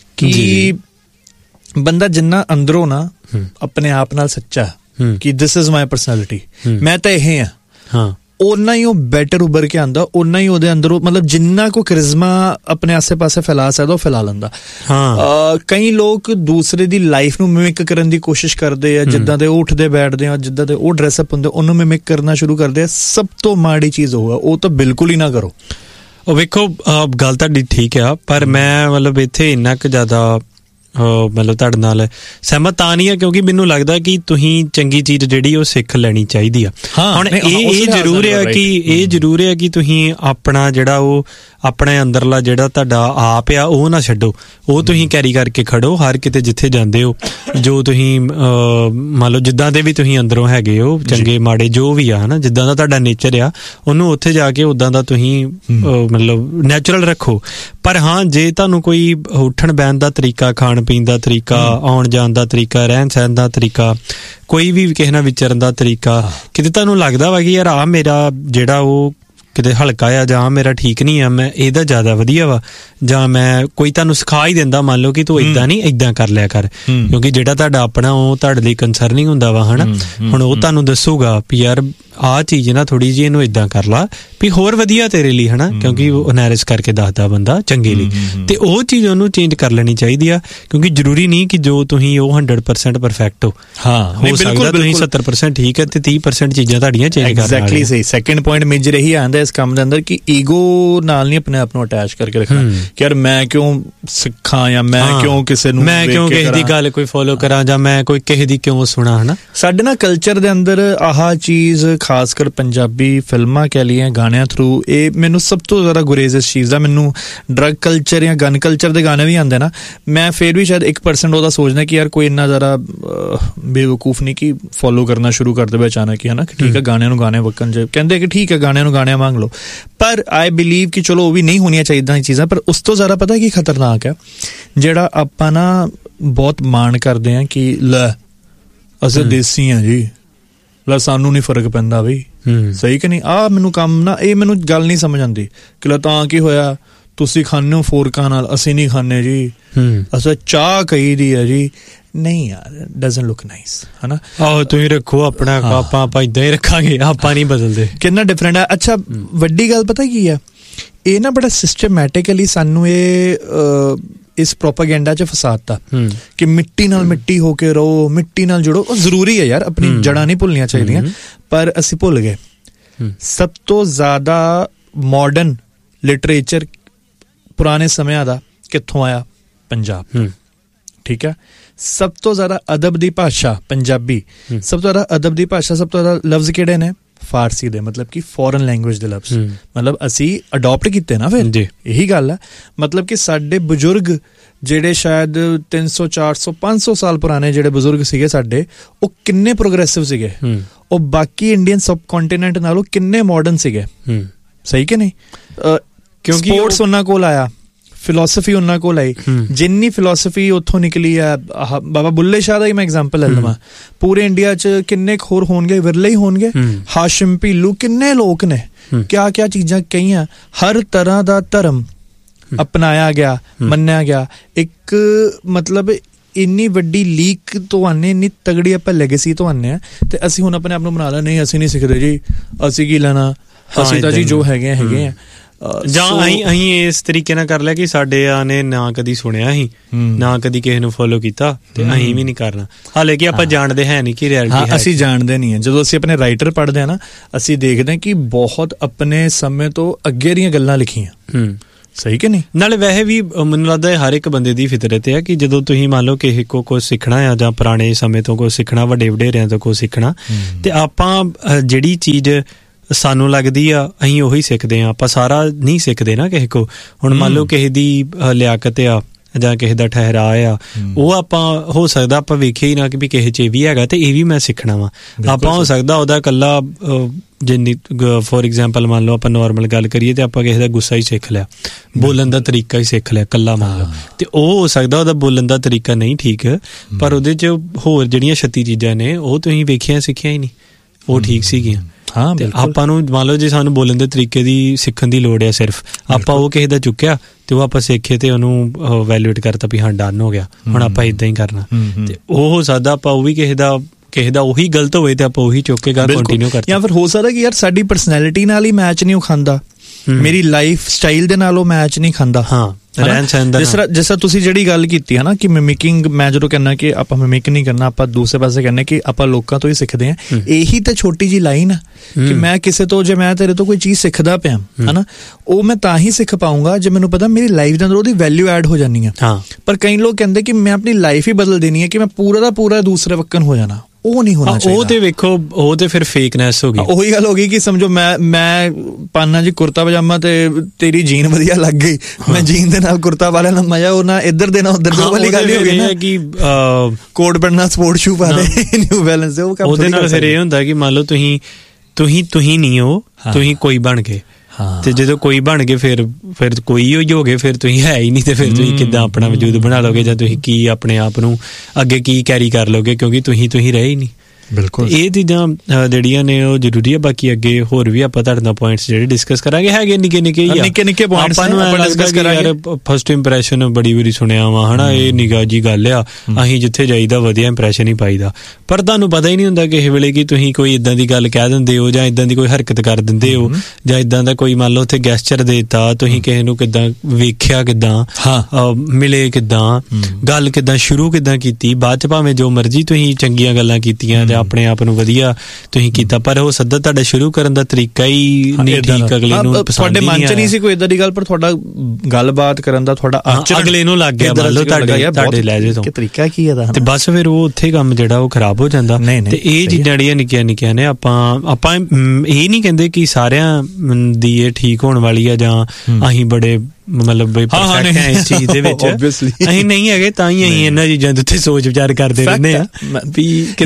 ਕਿ ਬੰਦਾ ਜਿੰਨਾ ਅੰਦਰੋਂ ਨਾ ਆਪਣੇ ਆਪ ਨਾਲ ਸੱਚਾ ਕਿ ਦਿਸ ਇਜ਼ ਮਾਈ ਪਰਸਨੈਲਿਟੀ ਮੈਂ ਤਾਂ ਇਹ ਆ ਹਾਂ ਓਨਾ ਹੀ ਉਹ ਬੈਟਰ ਉੱਭਰ ਕੇ ਆਉਂਦਾ ਓਨਾ ਹੀ ਉਹਦੇ ਅੰਦਰੋਂ ਮਤਲਬ ਜਿੰਨਾ ਕੋ ਕਰਿਜ਼ਮਾ ਆਪਣੇ ਆਸੇ ਪਾਸੇ ਫੈਲਾ ਸਕਦਾ ਉਹ ਫੈਲਾ ਲੈਂਦਾ ਹਾਂ ਕਈ ਲੋਕ ਦੂਸਰੇ ਦੀ ਲਾਈਫ ਨੂੰ ਮਿਮਿਕ ਕਰਨ ਦੀ ਕੋਸ਼ਿਸ਼ ਕਰਦੇ ਆ ਜਿੱਦਾਂ ਦੇ ਉਹ ਉੱਠਦੇ ਬੈਠਦੇ ਆ ਜਿੱਦਾਂ ਦੇ ਉਹ ਡਰੈਸਅਪ ਹੁੰਦੇ ਉਹਨੂੰ ਮਿਮਿਕ ਕਰਨਾ ਸ਼ੁਰੂ ਕਰਦੇ ਆ ਸਭ ਤੋਂ ਮਾੜੀ ਚੀਜ਼ ਉਹ ਆ ਉਹ ਤਾਂ ਬਿਲਕੁਲ ਹੀ ਨਾ ਕਰੋ ਉਹ ਵੇਖੋ ਗੱਲ ਤੁਹਾਡੀ ਠੀਕ ਆ ਪਰ ਮੈਂ ਮਤਲਬ ਇੱਥੇ ਇੰਨਾ ਕੁ ਜ਼ਿਆਦਾ ਮਤਲਬ ਤੁਹਾਡੇ ਨਾਲ ਸਹਿਮਤ ਤਾਂ ਨਹੀਂ ਆ ਕਿਉਂਕਿ ਮੈਨੂੰ ਲੱਗਦਾ ਕਿ ਤੁਸੀਂ ਚੰਗੀ ਚੀਜ਼ ਜਿਹੜੀ ਉਹ ਸਿੱਖ ਲੈਣੀ ਚਾਹੀਦੀ ਆ ਹੁਣ ਇਹ ਇਹ ਜ਼ਰੂਰ ਹੈ ਕਿ ਇਹ ਜ਼ਰੂਰ ਹੈ ਕਿ ਤੁਸੀਂ ਆਪਣਾ ਜਿਹੜਾ ਉਹ ਆਪਣੇ ਅੰਦਰਲਾ ਜਿਹੜਾ ਤੁਹਾਡਾ ਆਪ ਆ ਉਹ ਨਾ ਛੱਡੋ ਉਹ ਤੁਸੀਂ ਕੈਰੀ ਕਰਕੇ ਖੜੋ ਹਰ ਕਿਤੇ ਜਿੱਥੇ ਜਾਂਦੇ ਹੋ ਜੋ ਤੁਸੀਂ ਮੰਨ ਲਓ ਜਿੱਦਾਂ ਦੇ ਵੀ ਤੁਸੀਂ ਅੰਦਰੋਂ ਹੈਗੇ ਹੋ ਚੰਗੇ ਮਾੜੇ ਜੋ ਵੀ ਆ ਹਨਾ ਜਿੱਦਾਂ ਦਾ ਤੁਹਾਡਾ ਨੇਚਰ ਆ ਉਹਨੂੰ ਉੱਥੇ ਜਾ ਕੇ ਉੱਦਾਂ ਦਾ ਤੁਸੀਂ ਮਤਲਬ ਨੈਚੁਰਲ ਰੱਖੋ ਪਰ ਹਾਂ ਜੇ ਤੁਹਾਨੂੰ ਕੋਈ ਉੱਠਣ ਬਹਿਣ ਦਾ ਤਰੀਕਾ ਖਾਣ ਪੀਣ ਦਾ ਤਰੀਕਾ ਆਉਣ ਜਾਣ ਦਾ ਤਰੀਕਾ ਰਹਿਣ ਸਹਿਣ ਦਾ ਤਰੀਕਾ ਕੋਈ ਵੀ ਕਿਸੇ ਨਾਲ ਵਿਚਰਨ ਦਾ ਤਰੀਕਾ ਕਿਤੇ ਤੁਹਾਨੂੰ ਲੱਗਦਾ ਵਾ ਕਿ ਯਾਰ ਆਹ ਮੇਰਾ ਜਿਹੜਾ ਉਹ ਕਿਤੇ ਹਲਕਾ ਆ ਜਾਂ ਮੇਰਾ ਠੀਕ ਨਹੀਂ ਆ ਮੈਂ ਇਹਦਾ ਜ਼ਿਆਦਾ ਵਧੀਆ ਵਾ ਜਾਂ ਮੈਂ ਕੋਈ ਤੁਹਾਨੂੰ ਸਿਖਾ ਹੀ ਦਿੰਦਾ ਮੰਨ ਲਓ ਕਿ ਤੂੰ ਏਦਾਂ ਨਹੀਂ ਏਦਾਂ ਕਰ ਲਿਆ ਕਰ ਕਿਉਂਕਿ ਜਿਹੜਾ ਤੁਹਾਡਾ ਆਪਣਾ ਉਹ ਤੁਹਾਡੇ ਲਈ ਕੰਸਰਨਿੰਗ ਹੁੰਦਾ ਵਾ ਹਨਾ ਹੁਣ ਉਹ ਤੁਹਾਨੂੰ ਦੱਸੂਗਾ ਵੀ ਯਾਰ ਆਹ ਚੀਜ਼ ਨਾ ਥੋੜੀ ਜਿਹੀ ਇਹਨੂੰ ਏਦਾਂ ਕਰ ਲਾ ਵੀ ਹੋਰ ਵਧੀਆ ਤੇਰੇ ਲਈ ਹਨਾ ਕਿਉਂਕਿ ਉਹ ਅਨੈਲਿਸ ਕਰਕੇ ਦੱਸਦਾ ਬੰਦਾ ਚੰਗੇ ਲਈ ਤੇ ਉਹ ਚੀਜ਼ ਉਹਨੂੰ ਚੇਂਜ ਕਰ ਲੈਣੀ ਚਾਹੀਦੀ ਆ ਕਿਉਂਕਿ ਜ਼ਰੂਰੀ ਨਹੀਂ ਕਿ ਜੋ ਤੁਸੀਂ ਉਹ ਹੰਡਰਡ ਪਰਸੈਂਟ ਪਰਫੈਕਟ ਹੋ ਹਾਂ ਹੋ ਸਕਦਾ ਤੁਸੀਂ ਸੱਤਰ ਪਰਸੈਂਟ ਠੀਕ ਹੈ ਤੇ ਤੀਹ ਪਰਸੈਂਟ ਚੀਜ਼ਾਂ ਤੁਹਾਡੀਆਂ ਚੇਂਜ ਕਰ ਐਗਜ਼ੈਕਟਲੀ ਸਹੀ ਸੈਕਿੰਡ ਪੁਆਇੰਟ ਮੇਜਰ ਇਹੀ ਆਂਦਾ ਇਸ ਕੰਮ ਦੇ ਅੰਦਰ ਕਿ ਈਗੋ ਨਾਲ ਨਹੀਂ ਆਪਣੇ ਆਪ ਨੂੰ ਅਟੈਚ ਕਰਕੇ ਰੱਖਣਾ ਕਿ ਯਾਰ ਮੈਂ ਕਿਉਂ ਸਿੱਖਾਂ ਜਾਂ ਮੈਂ ਕਿਉਂ ਕਿਸੇ ਨੂੰ ਮੈਂ ਕਿਉਂ ਕਿਸੇ ਦੀ ਗੱਲ ਕੋਈ ਫੋਲੋ ਕਰਾਂ ਜਾਂ ਮੈਂ ਕੋਈ ਕਿਸੇ ਦੀ ਕਿਉਂ ਸੁਣਾ ਹਨਾ। ਸਾਡੇ ਨਾ ਕਲਚਰ ਦੇ ਅੰਦਰ ਆਹ ਚੀਜ਼ ਖਾਸ ਕਰ ਪੰਜਾਬੀ ਫਿਲਮਾਂ ਕਹਿ ਲਈਏ ਗਾਣਿਆਂ ਥਰੂ ਇਹ ਮੈਨੂੰ ਸਭ ਤੋਂ ਜ਼ਿਆਦਾ ਗੁਰੇਜ਼ ਇਸ ਚੀਜ਼ ਦਾ। ਮੈਨੂੰ ਡਰੱਗ ਕਲਚਰ ਜਾਂ ਗਨ ਕਲਚਰ ਦੇ ਗਾਣੇ ਵੀ ਆਉਂਦੇ ਨਾ, ਮੈਂ ਫਿਰ ਵੀ ਸ਼ਾਇਦ ਇੱਕ ਪਰਸੈਂਟ ਉਹਦਾ ਸੋਚਦਾ ਕਿ ਯਾਰ ਕੋਈ ਇੰਨਾ ਜ਼ਿਆਦਾ ਬੇਵਕੂਫ ਨਹੀਂ ਕਿ ਫੋਲੋ ਕਰਨਾ ਸ਼ੁਰੂ ਕਰ ਦੇਵੇ ਅਚਾਨਕ ਹੀ ਹਨਾ ਕਿ ਠੀਕ ਹੈ ਗਾਣਿਆਂ ਨੂੰ ਗਾਣੇ ਵਕਨ ਜੇ ਕਹਿੰਦੇ ਕਿ ਠੀਕ ਹੈ ਗਾਣਿਆਂ ਨੂੰ ਗਾਣਿਆਂ ਮੰਗ ਲਓ। ਪਰ ਆਈ ਬਿਲੀਵ ਕਿ ਚਲੋ ਉਹ ਵੀ ਨਹੀਂ ਹੋਣੀਆਂ ਚਾਹੀਦੀਆਂ ਇਹ ਚੀਜ਼ਾਂ, ਪਰ ਉਸ ਤੋਂ ਜ਼ਿਆਦਾ ਪਤਾ ਕੀ ਖਤਰਨਾਕ ਹੈ ਜਿਹੜਾ ਆਪਾਂ ਨਾ ਬਹੁਤ ਮਾਣ ਕਰਦੇ ਹਾਂ ਕਿ ਲੈ ਅਸੀਂ ਦੇਸੀ ਹਾਂ ਜੀ, ਲੈ ਸਾਨੂੰ ਨਹੀਂ ਫਰਕ ਪੈਂਦਾ ਬਈ, ਸਹੀ ਕਿ ਨਹੀਂ। ਆਹ ਮੈਨੂੰ ਕੰਮ ਨਾ ਇਹ ਮੈਨੂੰ ਗੱਲ ਨਹੀਂ ਸਮਝ ਆਉਂਦੀ ਕਿ ਲੈ ਤਾਂ ਕੀ ਹੋਇਆ ਤੁਸੀਂ ਖਾਂਦੇ ਹੋ ਫੋਰਕਾਂ ਨਾਲ, ਅਸੀਂ ਨਹੀਂ ਖਾਂਦੇ ਜੀ, ਅਸੀਂ ਚਾਹ ਕਹੀ ਦੀ ਹੈ ਜੀ। ਨਹੀਂ ਯਾਰ ਡਜ਼ਨਟ ਲੁੱਕ ਨਾਈਸ ਹਨਾ। ਆਹੋ ਤੁਸੀਂ ਰੱਖੋ ਆਪਣਾ ਆਪਾਂ ਆਪਾਂ ਇਦਾਂ ਹੀ ਰੱਖਾਂਗੇ, ਆਪਾਂ ਨਹੀਂ ਬਦਲਦੇ। ਕਿੰਨਾ ਡਿਫਰੈਂਟ ਹੈ। ਅੱਛਾ ਵੱਡੀ ਗੱਲ ਪਤਾ ਕੀ ਹੈ, ਇਹ ਨਾ ਬੜਾ ਸਿਸਟਮੈਟਿਕਲੀ ਸਾਨੂੰ ਇਹ ਇਸ ਪ੍ਰੋਪਾਗੈਂਡਾ 'ਚ ਫਸਾਤਾ ਕਿ ਮਿੱਟੀ ਨਾਲ ਮਿੱਟੀ ਹੋ ਕੇ ਰਹੋ, ਮਿੱਟੀ ਨਾਲ ਜੁੜੋ। ਉਹ ਜ਼ਰੂਰੀ ਹੈ ਯਾਰ, ਆਪਣੀ ਜੜ੍ਹਾਂ ਨਹੀਂ ਭੁੱਲਣੀਆਂ ਚਾਹੀਦੀਆਂ, ਪਰ ਅਸੀਂ ਭੁੱਲ ਗਏ। ਸਭ ਤੋਂ ਜ਼ਿਆਦਾ ਮਾਡਰਨ ਲਿਟਰੇਚਰ ਪੁਰਾਣੇ ਸਮਿਆਂ ਦਾ ਕਿੱਥੋਂ ਆਇਆ? ਪੰਜਾਬ। ਠੀਕ ਹੈ। ਸਭ ਤੋਂ ਜ਼ਿਆਦਾ ਅਦਬ ਦੀ ਭਾਸ਼ਾ ਪੰਜਾਬੀ, ਸਭ ਤੋਂ ਜ਼ਿਆਦਾ ਅਦਬ ਦੀ ਭਾਸ਼ਾ, ਸਭ ਤੋਂ ਜ਼ਿਆਦਾ ਲਫ਼ਜ਼ ਕਿਹੜੇ ਨੇ? ਫਾਰਸੀ ਦੇ, ਮਤਲਬ ਕਿ ਫੋਰਨ ਲੈਂਗੁਏਜ ਦੇ ਲਫ਼ਜ਼, ਮਤਲਬ ਅਸੀਂ ਅਡੋਪਟ ਕੀਤੇ ਨਾ ਫਿਰ। ਇਹੀ ਗੱਲ ਹੈ, ਮਤਲਬ ਕਿ ਸਾਡੇ ਬਜ਼ੁਰਗ ਜਿਹੜੇ ਸ਼ਾਇਦ ਤਿੰਨ ਸੌ ਚਾਰ ਸੌ ਪੰਜ ਸੌ ਸਾਲ ਪੁਰਾਣੇ ਜਿਹੜੇ ਬਜ਼ੁਰਗ ਸੀਗੇ ਸਾਡੇ, ਉਹ ਕਿੰਨੇ ਪ੍ਰੋਗਰੈਸਿਵ ਸੀਗੇ, ਉਹ ਬਾਕੀ ਇੰਡੀਅਨ ਸਬ ਕੰਟੀਨੈਂਟ ਨਾਲੋਂ ਕਿੰਨੇ ਮਾਡਰਨ ਸੀਗੇ, ਸਹੀ ਕਿ ਨਹੀਂ? ਕਿਉਂਕਿ ਸਪੋਰਟਸ ਉਹਨਾਂ ਕੋਲ ਆਇਆ, ਫਿਲੋਸਫੀ ਉਹਨਾਂ ਕੋਲ ਆਈ, ਜਿੰਨੀ ਫਿਲੋਸਫੀ ਉੱਥੋਂ ਨਿਕਲੀ ਆ। ਬਾਬਾ ਬੁੱਲੇ ਸ਼ਾਹ ਦਾ ਹੀ ਮੈਂ ਐਗਜ਼ਾਮਪਲ ਲੈ ਲਵਾਂ, ਪੂਰੇ ਇੰਡੀਆ 'ਚ ਕਿੰਨੇ ਹੋਰ ਹੋਣਗੇ, ਵਿਰਲੇ ਹੀ ਹੋਣਗੇ। ਹਾਸ਼ਿਮ ਭੀਲੂ, ਕਿੰਨੇ ਲੋਕ ਨੇ, ਕਿਆ ਕਿਆ ਚੀਜ਼ਾਂ ਕਹੀਆਂ, ਹਰ ਤਰ੍ਹਾਂ ਦਾ ਧਰਮ ਅਪਣਾਇਆ ਗਿਆ, ਮੰਨਿਆ ਗਿਆ। ਇੱਕ ਮਤਲਬ ਇੰਨੀ ਵੱਡੀ ਲੀਕ ਤੋਂ ਆਨੇ, ਇੰਨੀ ਤਗੜੀ ਆਪਾਂ ਲੈਗੇਸੀ ਤੋਂ ਆਨੇ ਆ, ਤੇ ਅਸੀਂ ਹੁਣ ਆਪਣੇ ਆਪ ਨੂੰ ਬਣਾ ਲਿਆ ਨਹੀਂ ਅਸੀਂ ਨਹੀਂ ਸਿੱਖਦੇ ਜੀ, ਅਸੀਂ ਕੀ ਲੈਣਾ, ਅਸੀਂ ਤਾਂ ਜੀ ਜੋ ਹੈਗੇ ਹੈਗੇ ਆ। ਜਾਂ ਅਸੀਂ ਅਸੀਂ ਇਸ ਤਰੀਕੇ ਨਾਲ ਕਰ ਲਿਆ ਕਿ ਸਾਡੇ ਆ ਨੇ ਨਾ ਕਦੀ ਸੁਣਿਆ ਸੀ, ਨਾ ਕਦੀ ਕਿਸੇ ਨੂੰ ਫੋਲੋ ਕੀਤਾ, ਤੇ ਅਸੀਂ ਵੀ ਨਹੀਂ ਕਰਨਾ। ਹਾਲੇ ਕਿ ਆਪਾਂ ਜਾਣਦੇ ਹੈ ਨਹੀਂ ਕਿ ਰਿਐਲਿਟੀ ਹੈ, ਅਸੀਂ ਜਾਣਦੇ ਨਹੀਂ ਹੈ। ਜਦੋਂ ਅਸੀਂ ਆਪਣੇ ਰਾਈਟਰ ਪੜ੍ਹਦੇ ਹਾਂ ਨਾ, ਅਸੀਂ ਦੇਖਦੇ ਹਾਂ ਕਿ ਬਹੁਤ ਆਪਣੇ ਸਮੇਂ ਤੋਂ ਅੱਗੇ ਦੀਆਂ ਗੱਲਾਂ ਲਿਖੀਆਂ, ਸਹੀ ਕਿ ਨਹੀਂ? ਨਾਲੇ ਵੈਸੇ ਵੀ ਮੈਨੂੰ ਲੱਗਦਾ ਹਰ ਇੱਕ ਬੰਦੇ ਦੀ ਫਿਤਰਤ ਹੈ ਕਿ ਜਦੋਂ ਤੁਸੀਂ ਮੰਨ ਲਓ ਕਿਸੇ ਕੋ ਕੁਛ ਸਿੱਖਣਾ ਆ, ਜਾਂ ਪੁਰਾਣੇ ਸਮੇਂ ਤੋਂ ਕੁਛ ਸਿੱਖਣਾ, ਵੱਡੇ ਵਡੇਰਿਆਂ ਤੋਂ ਕੁਛ ਸਿੱਖਣਾ, ਤੇ ਆਪਾਂ ਜਿਹੜੀ ਚੀਜ਼ ਸਾਨੂੰ ਲੱਗਦੀ ਆ ਅਸੀਂ ਉਹੀ ਸਿੱਖਦੇ ਹਾਂ। ਆਪਾਂ ਸਾਰਾ ਨਹੀਂ ਸਿੱਖਦੇ ਨਾ ਕਿਸੇ ਕੋ। ਹੁਣ ਮੰਨ ਲਓ ਕਿਸੇ ਦੀ ਲਿਆਕਤ ਆ ਜਾਂ ਕਿਸੇ ਦਾ ਠਹਿਰਾਅ ਆ, ਉਹ ਆਪਾਂ ਹੋ ਸਕਦਾ ਆਪਾਂ ਵੇਖਿਆ ਹੀ ਨਾ ਕਿ ਵੀ ਕਿਸੇ 'ਚ ਇਹ ਵੀ ਹੈਗਾ ਤੇ ਇਹ ਵੀ ਮੈਂ ਸਿੱਖਣਾ ਵਾ। ਆਪਾਂ ਹੋ ਸਕਦਾ ਉਹਦਾ ਇਕੱਲਾ ਜਿੰਨੀ ਫੋਰ ਐਗਜ਼ਾਮਪਲ ਮੰਨ ਲਓ ਆਪਾਂ ਨੋਰਮਲ ਗੱਲ ਕਰੀਏ ਤੇ ਆਪਾਂ ਕਿਸੇ ਦਾ ਗੁੱਸਾ ਹੀ ਸਿੱਖ ਲਿਆ, ਬੋਲਣ ਦਾ ਤਰੀਕਾ ਹੀ ਸਿੱਖ ਲਿਆ ਇਕੱਲਾ ਮੰਨ ਲਓ, ਤੇ ਉਹ ਹੋ ਸਕਦਾ ਉਹਦਾ ਬੋਲਣ ਦਾ ਤਰੀਕਾ ਨਹੀਂ ਠੀਕ, ਪਰ ਉਹਦੇ 'ਚ ਹੋਰ ਜਿਹੜੀਆਂ ਛੱਤੀ ਚੀਜ਼ਾਂ ਨੇ ਉਹ ਤੁਸੀਂ ਵੇਖਿਆ ਸਿੱਖਿਆ ਹੀ ਨਹੀਂ, ਉਹ ਠੀਕ ਸੀਗੀਆਂ। ਹਾਂ, ਆਪਾਂ ਨੂੰ ਮੰਨ ਲਓ ਜੇ ਸਾਨੂੰ ਬੋਲਣ ਦੇ ਤਰੀਕੇ ਦੀ ਸਿੱਖਣ ਦੀ ਲੋੜ ਹੈ, ਸਿਰਫ ਆਪਾਂ ਉਹ ਕਿਸੇ ਦਾ ਚੁੱਕਿਆ ਤੇ ਉਹ ਆਪਾਂ ਸਿੱਖੇ ਤੇ ਉਹਨੂੰ ਵੈਲਿਊਏਟ ਕਰਤਾ ਵੀ ਹਾਂ ਡਨ ਹੋ ਗਿਆ, ਹੁਣ ਆਪਾਂ ਏਦਾਂ ਹੀ ਕਰਨਾ। ਤੇ ਉਹ ਹੋ ਸਕਦਾ ਆਪਾਂ ਉਹ ਵੀ ਕਿਸੇ ਦਾ ਕਿਸੇ ਦਾ ਉਹੀ ਗਲਤ ਹੋਵੇ ਤੇ ਆਪਾਂ ਉਹੀ ਚੁੱਕ ਕੇ ਗੱਲ ਕੰਟੀਨਿਊ ਕਰਦੇ, ਜਾਂ ਫਿਰ ਹੋ ਸਕਦਾ ਕਿ ਯਾਰ ਸਾਡੀ ਪਰਸਨੈਲਿਟੀ ਨਾਲ ਹੀ ਮੈਚ ਨਹੀਂ ਉਹ ਖਾਂਦਾ, ਮੇਰੀ ਲਾਈਫ ਸਟਾਈਲ ਦੇ ਨਾਲ ਉਹ ਮੈਚ ਨਹੀਂ ਖਾਂਦਾ। ਹਾਂ, ਜਿਸ ਤਰ੍ਹਾਂ ਜਿਸ ਤਰ੍ਹਾਂ ਤੁਸੀਂ ਜਿਹੜੀ ਗੱਲ ਕੀਤੀ ਹੈ ਨਾ ਕਿ ਮਿਮਿਕਿੰਗ, ਮੈਂ ਜਦੋਂ ਕਹਿੰਦਾ ਕਿ ਆਪਾਂ ਮਿਮਿਕ ਨਹੀਂ ਕਰਨਾ, ਆਪਾਂ ਦੂਸਰੇ ਪਾਸੇ ਕਹਿੰਦੇ ਕਿ ਆਪਾਂ ਲੋਕਾਂ ਤੋਂ ਹੀ ਸਿੱਖਦੇ ਹਾਂ, ਇਹੀ ਤਾਂ ਛੋਟੀ ਜਿਹੀ ਲਾਈਨ ਆ ਕਿ ਮੈਂ ਕਿਸੇ ਤੋਂ, ਜੇ ਮੈਂ ਤੇਰੇ ਤੋਂ ਕੋਈ ਚੀਜ਼ ਸਿੱਖਦਾ ਪਿਆ ਹਨਾ, ਉਹ ਮੈਂ ਤਾਂ ਹੀ ਸਿੱਖ ਪਾਊਂਗਾ ਜੇ ਮੈਨੂੰ ਪਤਾ ਮੇਰੀ ਲਾਈਫ ਦੇ ਅੰਦਰ ਉਹਦੀ ਵੈਲਿਊ ਐਡ ਹੋ ਜਾਣੀ ਆ। ਪਰ ਕਈ ਲੋਕ ਕਹਿੰਦੇ ਕਿ ਮੈਂ ਆਪਣੀ ਲਾਈਫ ਹੀ ਬਦਲ ਦੇਣੀ ਹੈ, ਕਿ ਮੈਂ ਪੂਰਾ ਦਾ ਪੂਰਾ ਦੂਸਰੇ ਵਕਨ ਹੋ ਜਾਣਾ, ਉਹ ਨਹੀਂ ਹੋਣਾ ਚਾਹੀਦਾ। ਉਹ ਤੇ ਵੇਖੋ, ਉਹ ਤੇ ਫਿਰ ਫੇਕਨੈਸ ਹੋ ਗਈ। ਉਹੀ ਗੱਲ ਹੋ ਗਈ ਕਿ ਸਮਝੋ ਮੈਂ ਮੈਂ ਪਾਨਾ ਜੀ ਕੁਰਤਾ ਪਜਾਮਾ ਤੇ ਤੇਰੀ ਜੀਨ ਵਧੀਆ ਲੱਗ ਗਈ, ਮੈਂ ਜੀਨ ਦੇ ਨਾਲ ਕੁਰਤਾ ਪਾ ਲੈਣਾ, ਮਜ਼ਾ ਉਹ ਨਾ ਇੱਧਰ ਦੇ ਨਾ ਉੱਧਰ ਦੇ ਵਾਲੀ ਗੱਲ ਹੀ ਹੋ ਗਈ ਨਾ ਕਿ ਕੋਟ ਬਣਨਾ, ਸਪੋਰਟ ਸ਼ੂ ਪਾ ਲੈ, ਨਿਊ ਬੈਲੈਂਸ ਦੇ। ਉਹ ਕੰਮ ਉਹਦੇ ਨਾਲ ਫਿਰ ਇਹ ਹੁੰਦਾ ਕਿ ਮੰਨ ਲਓ ਤੁਸੀਂ ਤੁਸੀਂ ਤੁਸੀਂ ਨਹੀਂ ਹੋ, ਤੁਸੀਂ ਕੋਈ ਬਣ ਗਏ, ਤੇ ਜਦੋਂ ਕੋਈ ਬਣ ਗਏ ਫਿਰ ਫਿਰ ਕੋਈ ਹੋਈ ਹੋ ਗਏ, ਫਿਰ ਤੁਸੀਂ ਹੈ ਹੀ ਨਹੀਂ, ਤੇ ਫਿਰ ਤੁਸੀਂ ਕਿੱਦਾਂ ਆਪਣਾ ਵਜੂਦ ਬਣਾ ਲਓਗੇ, ਜਾਂ ਤੁਸੀਂ ਕੀ ਆਪਣੇ ਆਪ ਨੂੰ ਅੱਗੇ ਕੀ ਕੈਰੀ ਕਰ ਲਓਗੇ, ਕਿਉਂਕਿ ਤੁਸੀਂ ਤੁਸੀਂ ਰਹੇ ਹੀ ਨਹੀਂ। ਬਿਲਕੁਲ ਇਹ ਚੀਜ਼ਾਂ ਜਿਹੜੀਆਂ ਨੇ ਉਹ ਜ਼ਰੂਰੀ ਆ। ਬਾਕੀ ਅੱਗੇ ਹੋਰ ਵੀ ਆਪਾਂ ਤੁਹਾਡੇ ਨਾਲ ਪੁਆਇੰਟਸ ਜਿਹੜੇ ਡਿਸਕਸ ਕਰਾਂਗੇ, ਹੈਗੇ ਨਿੱਕੇ ਨਿੱਕੇ ਹੀ ਨਿੱਕੇ ਨਿੱਕੇ ਪੁਆਇੰਟਸ ਆਪਾਂ ਨੂੰ ਡਿਸਕਸ ਕਰਾਂਗੇ। ਫਸਟ ਇੰਪ੍ਰੈਸ਼ਨ ਬੜੀ ਵਾਰੀ ਸੁਣਿਆ ਵਾ ਹਨਾ, ਇਹ ਨਿੱਘਾ ਜੀ ਗੱਲ ਆ, ਅਸੀਂ ਜਿੱਥੇ ਜਾਈਦਾ ਵਧੀਆ ਇੰਪ੍ਰੈਸ਼ਨ ਹੀ ਪਾਈਦਾ, ਪਰ ਤੁਹਾਨੂੰ ਪਤਾ ਹੀ ਨਹੀਂ ਹੁੰਦਾ ਕਿਸੇ ਵੇਲੇ ਕਿ ਤੁਸੀਂ ਕੋਈ ਇਦਾਂ ਦੀ ਗੱਲ ਕਹਿ ਦਿੰਦੇ ਹੋ, ਜਾਂ ਇਦਾਂ ਦੀ ਕੋਈ ਹਰਕਤ ਕਰ ਦਿੰਦੇ ਹੋ, ਜਾਂ ਇਦਾਂ ਦਾ ਕੋਈ ਮੰਨ ਲਓ ਉੱਥੇ ਗੈਸਚਰ ਦੇ ਦਿੱਤਾ, ਤੁਸੀਂ ਕਿਸੇ ਨੂੰ ਕਿੱਦਾਂ ਵੇਖਿਆ, ਕਿੱਦਾਂ ਮਿਲੇ, ਕਿੱਦਾਂ ਗੱਲ ਕਿੱਦਾਂ ਸ਼ੁਰੂ ਕਿੱਦਾਂ ਕੀਤੀ, ਬਾਅਦ ਚ ਭਾਵੇਂ ਜੋ ਮਰਜ਼ੀ ਤੁਸੀਂ ਚੰਗੀਆਂ ਗੱਲਾਂ ਕੀਤੀਆਂ ਜਾਂ ਆਪਣੇ ਆਪ ਨੂੰ ਵਧੀਆ ਤੁਸੀਂ ਕੀਤਾ, ਪਰ ਉਹ ਸੱਦਾ ਤੁਹਾਡਾ ਸ਼ੁਰੂ ਕਰਨ ਦਾ ਤਰੀਕਾ ਹੀ ਨਹੀਂ ਠੀਕ, ਅਗਲੇ ਨੂੰ ਤੁਹਾਡੇ ਮਨ ਚ ਨਹੀਂ ਸੀ ਕੋਈ ਇਦਾਂ ਦੀ ਗੱਲ, ਪਰ ਤੁਹਾਡਾ ਗੱਲਬਾਤ ਕਰਨ ਦਾ ਤੁਹਾਡਾ ਅਗਲੇ ਨੂੰ ਲੱਗ ਗਿਆ, ਮੰਨ ਲਓ ਤੁਹਾਡੇ ਤੁਹਾਡੇ ਲਹਿਜੇ ਤੋਂ ਤਰੀਕਾ ਕੀ ਇਹਦਾ, ਤੇ ਬਸ ਫਿਰ ਉਹ ਉੱਥੇ ਕੰਮ ਜਿਹੜਾ ਉਹ ਖਰਾਬ ਹੋ ਜਾਂਦਾ। ਤੇ ਇਹ ਚੀਜ਼ਾਂ ਜਿਹੜੀਆਂ ਨਿੱਕੀਆਂ ਨਿੱਕੀਆਂ ਨੇ, ਆਪਾਂ ਆਪਾਂ ਇਹ ਨਹੀਂ ਕਹਿੰਦੇ ਕਿ ਸਾਰਿਆਂ ਦੀ ਇਹ ਠੀਕ ਹੋਣ ਵਾਲੀ ਆ ਜਾਂ ਅਸੀਂ ਬੜੇ ਮਤਲਬ ਪਰਫੈਕਟ ਹੈ ਇਸ ਚੀਜ਼ ਦੇ ਵਿੱਚ, ਅਸੀਂ ਨਹੀਂ ਹੈਗੇ, ਤਾਂ ਹੀ ਅਸੀਂ ਇਹਨਾਂ ਚੀਜ਼ਾਂ ਦੇ ਉੱਤੇ ਸੋਚ ਵਿਚਾਰ ਕਰਦੇ ਰਹਿੰਦੇ ਆ ਵੀ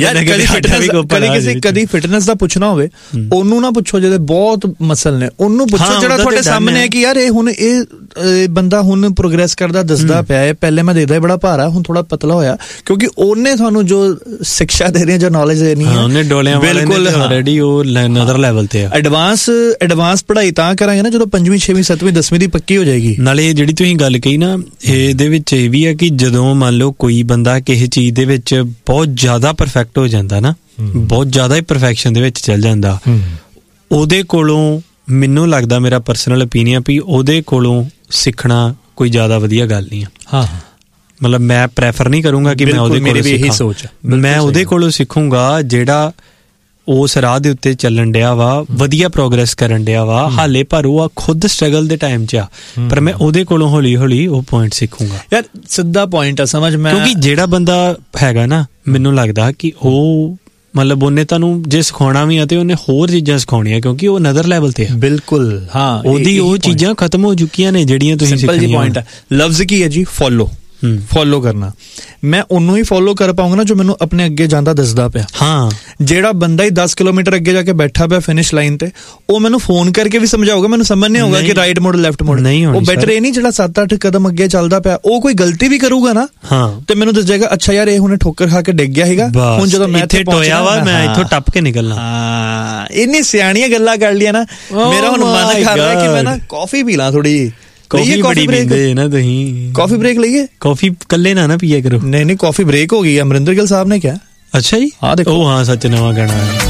ਕਦੀ ਫਿਟਨੈਸ ਦਾ ਪੁੱਛਣਾ ਹੋਵੇ ਉਹਨੂੰ ਨਾ ਪੁੱਛੋ ਜਿਹਦੇ ਬਹੁਤ ਮਸਲ ਨੇ, ਉਹਨੂੰ ਪੁੱਛੋ ਜਿਹੜਾ ਤੁਹਾਡੇ ਸਾਹਮਣੇ ਹੈ ਕਿ ਯਾਰ ਇਹ ਹੁਣ ਇਹ ਬੰਦਾ ਹੁਣ ਪ੍ਰੋਗਰੈਸ ਕਰਦਾ ਦੱਸਦਾ ਪਿਆ ਹੈ, ਪਹਿਲੇ ਮੈਂ ਦੇਖਦਾ ਬੜਾ ਭਾਰਾ, ਹੁਣ ਥੋੜਾ ਪਤਲਾ ਹੋਇਆ, ਕਿਉਂਕਿ ਉਹਨੇ ਤੁਹਾਨੂੰ ਜੋ ਸਿੱਖਿਆ ਦੇ ਰਹੀ, ਜੋ ਨੌਲੇਜ ਦੇਣੀ ਹੈ, ਉਹਨੇ ਡੋਲਿਆਂ ਵਾਲੇ ਬਿਲਕੁਲ ਆਲਰੇਡੀ ਉਹ ਅਨਦਰ ਲੈਵਲ ਤੇ ਆ। ਐਡਵਾਂਸ ਐਡਵਾਂਸ ਪੜ੍ਹਾਈ ਤਾਂ ਕਰਾਂਗੇ ਨਾ ਜਦੋਂ ਪੰਜਵੀਂ ਛੇਵੀਂ ਸੱਤਵੀਂ ਦਸਵੀਂ ਦੀ ਪੱਕੀ ਹੋ ਜਾਏਗੀ। ਨਾਲੇ ਜਿਹੜੀ ਤੁਸੀਂ ਗੱਲ ਕਹੀ ਨਾ, ਇਹਦੇ ਵਿੱਚ ਇਹ ਵੀ ਹੈ ਕਿ ਜਦੋਂ ਮੰਨ ਲਓ ਕੋਈ ਬੰਦਾ ਕਿਸੇ ਚੀਜ਼ ਦੇ ਵਿੱਚ ਬਹੁਤ ਜ਼ਿਆਦਾ ਪਰਫੈਕਟ ਹੋ ਜਾਂਦਾ ਨਾ, ਬਹੁਤ ਜ਼ਿਆਦਾ ਹੀ ਪਰਫੈਕਸ਼ਨ ਦੇ ਵਿੱਚ ਚੱਲ ਜਾਂਦਾ, ਉਹਦੇ ਕੋਲੋਂ ਮੈਨੂੰ ਲੱਗਦਾ, ਮੇਰਾ ਪਰਸਨਲ ਓਪੀਨੀਅਨ ਵੀ ਉਹਦੇ ਕੋਲੋਂ ਸਿੱਖਣਾ ਕੋਈ ਜ਼ਿਆਦਾ ਵਧੀਆ ਗੱਲ ਨਹੀਂ ਆ। ਹਾਂ, ਮਤਲਬ ਮੈਂ ਪ੍ਰੈਫਰ ਨਹੀਂ ਕਰੂੰਗਾ ਕਿ ਮੈਂ ਉਹਦੇ ਕੋਲੋਂ ਸਿੱਖਾਂ, ਮੈਂ ਉਹਦੇ ਕੋਲੋਂ ਸਿੱਖੂੰਗਾ ਜਿਹੜਾ ਉਸ ਰਾਹ ਦੇ ਉੱਤੇ ਚੱਲਣ ਡਿਆ ਵਾ, ਵਧੀਆ ਪ੍ਰੋਗਰੈਸ ਕਰਨ ਡਿਆ ਵਾ ਹਾਲੇ, ਪਰ ਉਹ ਖੁਦ ਸਟਰਗਲ ਦੇ ਟਾਈਮ 'ਚ ਆ, ਪਰ ਮੈਂ ਉਹਦੇ ਕੋਲੋਂ ਹੌਲੀ ਹੌਲੀ ਉਹ ਪੁਆਇੰਟ ਸਿੱਖੂੰਗਾ। ਯਾਰ ਸਿੱਧਾ ਪੁਆਇੰਟ ਆ, ਸਮਝ ਮੈਂ, ਕਿਉਂਕਿ ਜਿਹੜਾ ਬੰਦਾ ਹੈਗਾ ਨਾ, ਮੈਨੂੰ ਲੱਗਦਾ ਕਿ ਉਹ ਮਤਲਬ ਉਹਨੇ ਤੁਹਾਨੂੰ ਜੇ ਸਿਖਾਉਣਾ ਵੀ ਆ ਤੇ ਉਹਨੇ ਹੋਰ ਚੀਜ਼ਾਂ ਸਿਖਾਉਣੀਆਂ, ਕਿਉਂਕਿ ਉਹ ਨਦਰ ਲੈਵਲ ਤੇ ਆ। ਬਿਲਕੁਲ, ਹਾਂ, ਉਹਦੀ ਉਹ ਚੀਜ਼ਾਂ ਖਤਮ ਹੋ ਚੁੱਕੀਆਂ ਨੇ ਜਿਹੜੀਆਂ ਤੁਸੀਂ ਸਿੱਖਣੀਆਂ। ਪੁਆਇੰਟ ਹੈ, ਲਫ਼ਜ਼ ਕੀ ਹੈ ਜੀ, ਫੋਲੋ ਫੋਲੋ ਕਰਨਾ। ਮੈਂ ਉਹਨੂੰ ਹੀ ਫੋਲੋ ਕਰ ਪਾਉਂਗਾ ਨਾ ਜੋ ਮੈਨੂੰ ਆਪਣੇ ਅੱਗੇ ਜਾਂਦਾ ਦੱਸਦਾ ਪਿਆ। ਹਾਂ, ਜਿਹੜਾ ਬੰਦਾ ਹੀ ਦਸ ਕਿਲੋਮੀਟਰ ਅੱਗੇ ਜਾ ਕੇ ਬੈਠਾ ਪਿਆ ਫਿਨਿਸ਼ ਲਾਈਨ ਤੇ, ਉਹ ਮੈਨੂੰ ਫੋਨ ਕਰਕੇ ਵੀ ਸਮਝਾਊਗਾ, ਮੈਨੂੰ ਸਮਝ ਨਹੀਂ ਆਊਗਾ ਕਿ ਰਾਈਟ ਮੋੜ ਲੈਫਟ ਮੋੜ ਨਹੀਂ, ਉਹ ਬੈਟਰ ਇਹ ਨਹੀਂ ਜਿਹੜਾ ਸੱਤ ਅੱਠ ਕਦਮ ਅੱਗੇ ਚੱਲਦਾ ਪਿਆ, ਉਹ ਕੋਈ ਗਲਤੀ ਵੀ ਕਰੂਗਾ ਨਾ ਤੇ ਮੈਨੂੰ ਦੱਸ ਜਾਏਗਾ, ਅੱਛਾ ਯਾਰ ਇਹ ਹੁਣੇ ਠੋਕਰ ਖਾ ਕੇ ਡਿੱਗ ਗਿਆ ਹੈਗਾ, ਹੁਣ ਜਦੋਂ ਮੈਂ ਇੱਥੇ ਟੋਇਆ ਵਾ ਮੈਂ ਇੱਥੋਂ ਟੱਪ ਕੇ ਨਿਕਲਣਾ। ਹਾਂ, ਇੰਨੀ ਸਿਆਣੀਆਂ ਗੱਲਾਂ ਕਰ ਲਈਆਂ ਨਾ, ਮੇਰਾ ਹੁਣ ਮਨ ਕਰ ਰਿਹਾ ਕਿ ਮੈਂ ਨਾ ਕਾਫੀ ਪੀ ਲਾਂ ਥੋੜੀ ਜਿਹੀ। ਕਾਫੀ ਬੜੀ ਪੀਂਦੇ ਨਾ ਤੁਸੀਂ, ਕਾਫੀ ਬ੍ਰੇਕ ਲਈਏ? ਕਾਫੀ ਕੱਲੇ ਨਾ ਨਾ ਪੀਆ ਕਰੋ। ਨਹੀਂ ਨਹੀਂ, ਕਾਫੀ ਬ੍ਰੇਕ ਹੋ ਗਈ, ਅਮਰਿੰਦਰ ਗਿੱਲ ਸਾਹਿਬ ਨੇ ਕਿਹਾ। ਅੱਛਾ ਜੀ, ਹਾਂ ਦੇਖੋ, ਉਹ ਹਾਂ ਸੱਚ, ਨਵਾਂ ਗਾਣਾ ਹੈ।